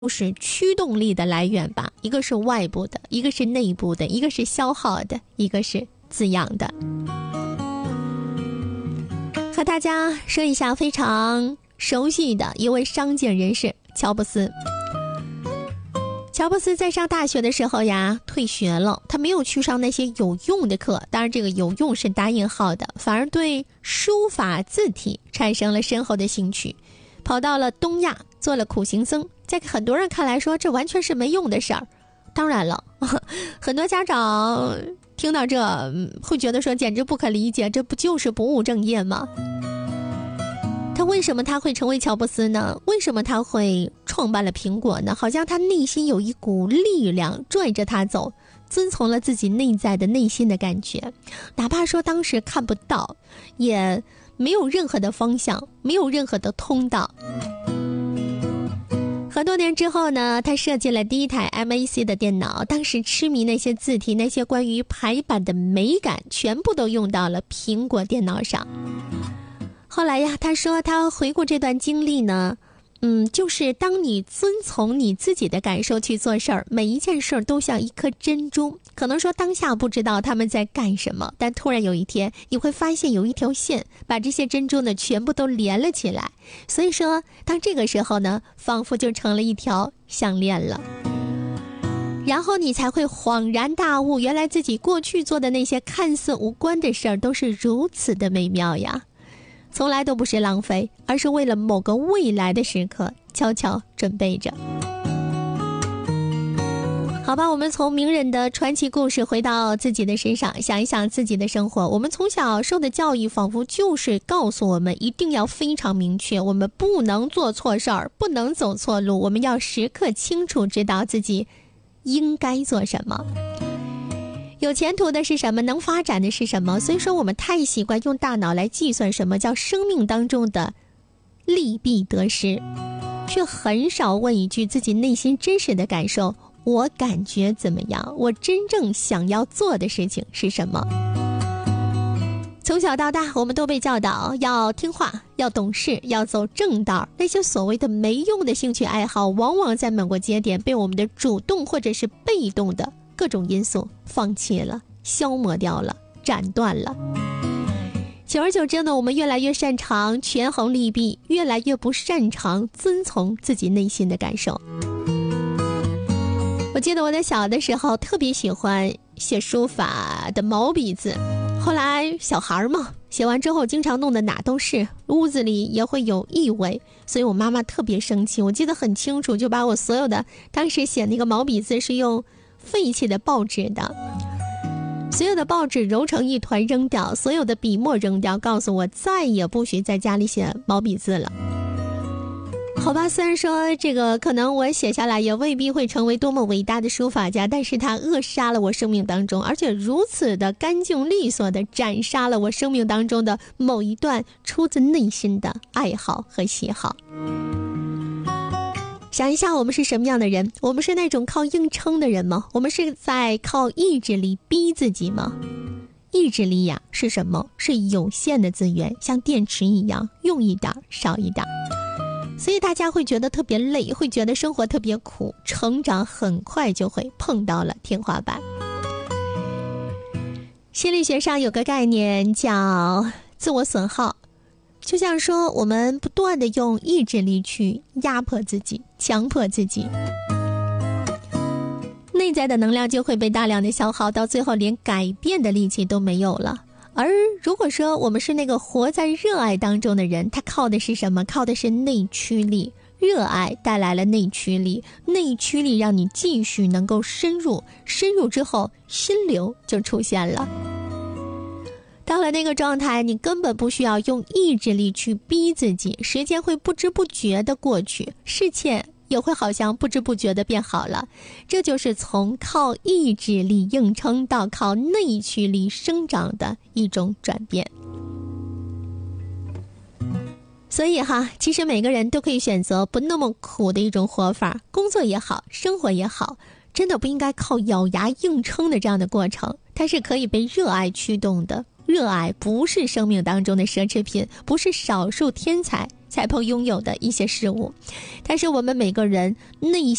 是驱动力的来源吧，一个是外部的，一个是内部的，一个是消耗的，一个是滋养的。和大家说一下非常熟悉的一位商界人士乔布斯。乔布斯在上大学的时候呀，退学了，他没有去上那些有用的课，当然这个有用是打引号的，反而对书法字体产生了深厚的兴趣，跑到了东亚做了苦行僧。在很多人看来说这完全是没用的事儿，当然了，很多家长听到这会觉得说简直不可理解，这不就是不务正业吗？为什么他会成为乔布斯呢？为什么他会创办了苹果呢？好像他内心有一股力量拽着他走，遵从了自己内在的内心的感觉，哪怕说当时看不到，也没有任何的方向，没有任何的通道。很多年之后呢，他设计了第一台 MAC 的电脑，当时痴迷那些字体，那些关于排版的美感，全部都用到了苹果电脑上。后来呀，他说他回顾这段经历呢，就是当你遵从你自己的感受去做事儿，每一件事儿都像一颗珍珠，可能说当下不知道他们在干什么，但突然有一天你会发现有一条线把这些珍珠呢全部都连了起来，所以说当这个时候呢，仿佛就成了一条项链了，然后你才会恍然大悟，原来自己过去做的那些看似无关的事儿都是如此的美妙呀，从来都不是浪费，而是为了某个未来的时刻悄悄准备着。好吧，我们从名人的传奇故事回到自己的身上，想一想自己的生活。我们从小受的教育仿佛就是告诉我们一定要非常明确，我们不能做错事儿，不能走错路，我们要时刻清楚知道自己应该做什么，有前途的是什么，能发展的是什么。所以说我们太习惯用大脑来计算什么叫生命当中的利弊得失，却很少问一句自己内心真实的感受，我感觉怎么样，我真正想要做的事情是什么。从小到大我们都被教导要听话，要懂事，要走正道，那些所谓的没用的兴趣爱好往往在某个节点被我们的主动或者是被动的各种因素放弃了，消磨掉了，斩断了。久而久之呢，我们越来越擅长权衡利弊，越来越不擅长遵从自己内心的感受。我记得我在小的时候特别喜欢写书法的毛笔字，后来小孩嘛，写完之后经常弄得哪都是，屋子里也会有异味，所以我妈妈特别生气，我记得很清楚，就把我所有的当时写那个毛笔字是用废弃的报纸的，所有的报纸揉成一团扔掉，所有的笔墨扔掉，告诉我再也不许在家里写毛笔字了。好吧，虽然说这个可能我写下来也未必会成为多么伟大的书法家，但是它扼杀了我生命当中，而且如此的干净利索的斩杀了我生命当中的某一段出自内心的爱好和喜好。想一下我们是什么样的人，我们是那种靠硬撑的人吗？我们是在靠意志力逼自己吗？意志力呀，是什么？是有限的资源，像电池一样，用一点少一点，所以大家会觉得特别累，会觉得生活特别苦，成长很快就会碰到了天花板。心理学上有个概念叫自我损耗，就像说我们不断的用意志力去压迫自己，强迫自己，内在的能量就会被大量的消耗，到最后连改变的力气都没有了。而如果说我们是那个活在热爱当中的人，他靠的是什么？靠的是内驱力。热爱带来了内驱力，内驱力让你继续能够深入，深入之后心流就出现了。到了那个状态，你根本不需要用意志力去逼自己，时间会不知不觉的过去，事情也会好像不知不觉的变好了。这就是从靠意志力硬撑到靠内驱力生长的一种转变。所以其实每个人都可以选择不那么苦的一种活法，工作也好，生活也好，真的不应该靠咬牙硬撑的这样的过程，它是可以被热爱驱动的。热爱不是生命当中的奢侈品，不是少数天才才配拥有的一些事物。但是我们每个人内